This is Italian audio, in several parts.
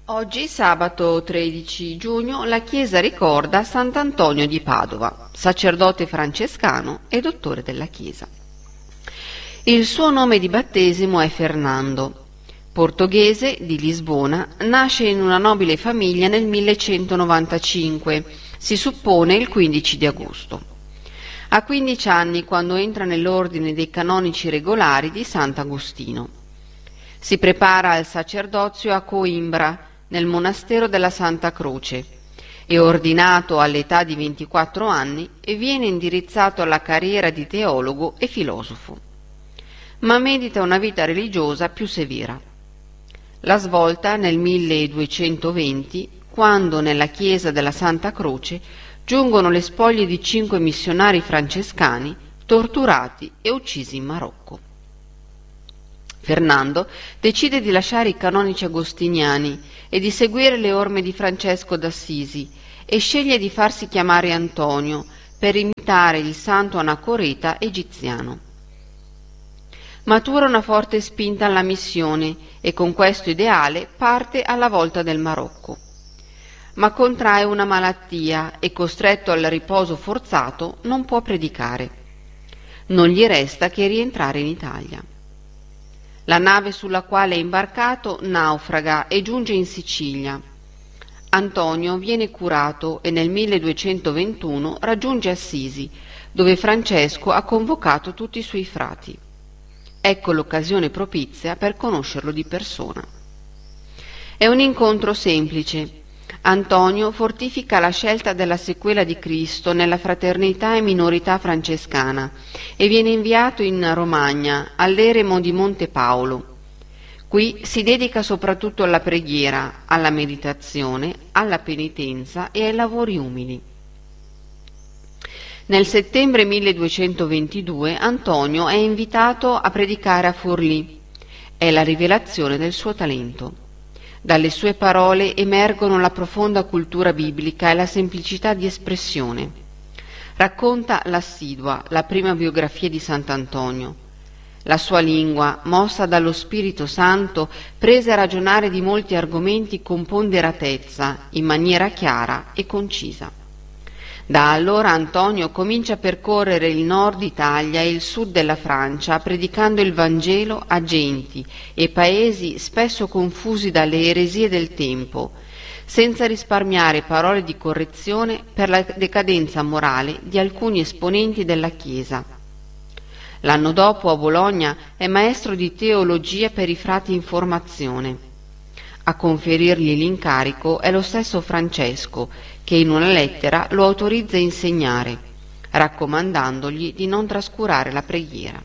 Oggi, sabato 13 giugno, la Chiesa ricorda Sant'Antonio di Padova, sacerdote francescano e dottore della Chiesa. Il suo nome di battesimo è Fernando. Portoghese, di Lisbona, nasce in una nobile famiglia nel 1195, si suppone il 15 di agosto. Ha 15 anni quando entra nell'ordine dei canonici regolari di Sant'Agostino. Si prepara al sacerdozio a Coimbra, nel monastero della Santa Croce. È ordinato all'età di 24 anni e viene indirizzato alla carriera di teologo e filosofo. Ma medita una vita religiosa più severa. La svolta nel 1220, quando nella chiesa della Santa Croce giungono le spoglie di 5 missionari francescani torturati e uccisi in Marocco. Fernando decide di lasciare i canonici agostiniani e di seguire le orme di Francesco d'Assisi e sceglie di farsi chiamare Antonio per imitare il santo anacoreta egiziano. Matura una forte spinta alla missione e con questo ideale parte alla volta del Marocco. Ma contrae una malattia e, costretto al riposo forzato, non può predicare. Non gli resta che rientrare in Italia. La nave sulla quale è imbarcato naufraga e giunge in Sicilia. Antonio viene curato e nel 1221 raggiunge Assisi, dove Francesco ha convocato tutti i suoi frati. Ecco l'occasione propizia per conoscerlo di persona. È un incontro semplice. Antonio fortifica la scelta della sequela di Cristo nella fraternità e minorità francescana e viene inviato in Romagna, all'eremo di Monte Paolo. Qui si dedica soprattutto alla preghiera, alla meditazione, alla penitenza e ai lavori umili. Nel settembre 1222 Antonio è invitato a predicare a Forlì. È la rivelazione del suo talento. Dalle sue parole emergono la profonda cultura biblica e la semplicità di espressione. Racconta l'Assidua, la prima biografia di Sant'Antonio. La sua lingua, mossa dallo Spirito Santo, prese a ragionare di molti argomenti con ponderatezza, in maniera chiara e concisa. Da allora Antonio comincia a percorrere il nord Italia e il sud della Francia, predicando il Vangelo a genti e paesi spesso confusi dalle eresie del tempo, senza risparmiare parole di correzione per la decadenza morale di alcuni esponenti della Chiesa. L'anno dopo a Bologna è maestro di teologia per i frati in formazione. A conferirgli l'incarico è lo stesso Francesco, che in una lettera lo autorizza a insegnare, raccomandandogli di non trascurare la preghiera.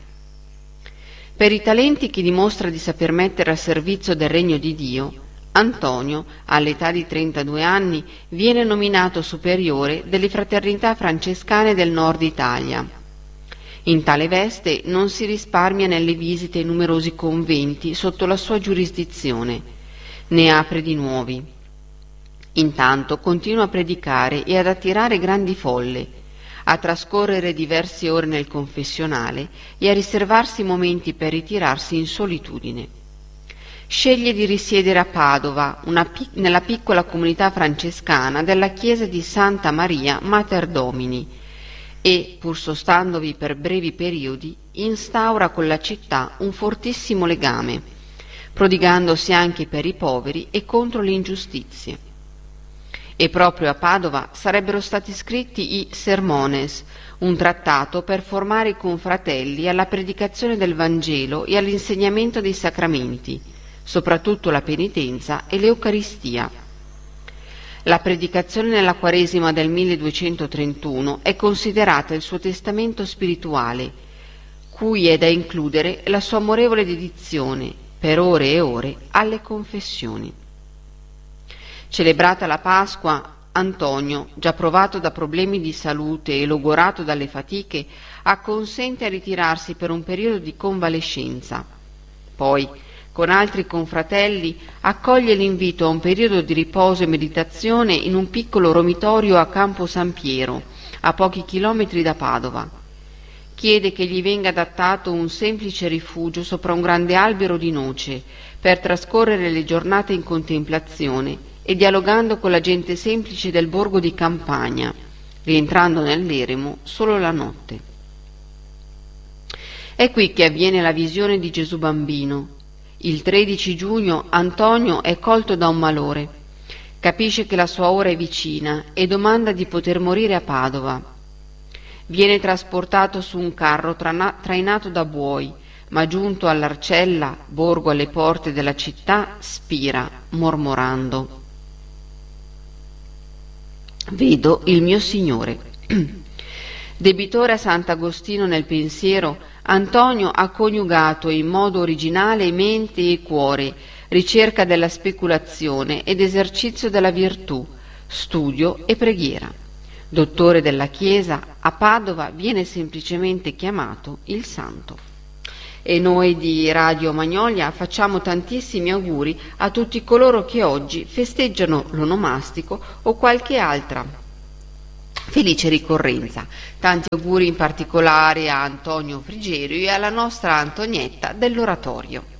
Per i talenti che dimostra di saper mettere al servizio del regno di Dio, Antonio, all'età di 32 anni, viene nominato superiore delle fraternità francescane del nord Italia. In tale veste non si risparmia nelle visite ai numerosi conventi sotto la sua giurisdizione, ne apre di nuovi. Intanto continua a predicare e ad attirare grandi folle, a trascorrere diverse ore nel confessionale e a riservarsi momenti per ritirarsi in solitudine. Sceglie di risiedere a Padova, nella piccola comunità francescana della chiesa di Santa Maria Mater Domini, e, pur sostandovi per brevi periodi, instaura con la città un fortissimo legame, prodigandosi anche per i poveri e contro le ingiustizie. E proprio a Padova sarebbero stati scritti i Sermones, un trattato per formare i confratelli alla predicazione del Vangelo e all'insegnamento dei sacramenti, soprattutto la penitenza e l'Eucaristia. La predicazione nella Quaresima del 1231 è considerata il suo testamento spirituale, cui è da includere la sua amorevole dedizione, per ore e ore, alle confessioni. Celebrata la Pasqua, Antonio, già provato da problemi di salute e logorato dalle fatiche, acconsente a ritirarsi per un periodo di convalescenza. Poi, con altri confratelli, accoglie l'invito a un periodo di riposo e meditazione in un piccolo romitorio a Campo San Piero, a pochi chilometri da Padova. chiede che gli venga adattato un semplice rifugio sopra un grande albero di noce per trascorrere le giornate in contemplazione e dialogando con la gente semplice del borgo di campagna, rientrando nell'eremo solo la notte. È qui che avviene la visione di Gesù bambino. Il 13 giugno Antonio è colto da un malore. Capisce che la sua ora è vicina e domanda di poter morire a Padova. Viene trasportato su un carro trainato da buoi, ma giunto all'Arcella, borgo alle porte della città, spira, mormorando: «Vedo il mio Signore». Debitore a Sant'Agostino nel pensiero, Antonio ha coniugato in modo originale mente e cuore, ricerca della speculazione ed esercizio della virtù, studio e preghiera. Dottore della Chiesa, a Padova viene semplicemente chiamato il Santo. E noi di Radio Magnolia facciamo tantissimi auguri a tutti coloro che oggi festeggiano l'onomastico o qualche altra felice ricorrenza. Tanti auguri in particolare a Antonio Frigerio e alla nostra Antonietta dell'Oratorio.